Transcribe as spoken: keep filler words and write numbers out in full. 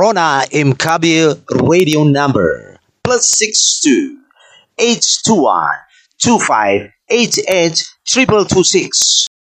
Corona Mkabi radio number plus six two eight two one two five eight eight triple two six.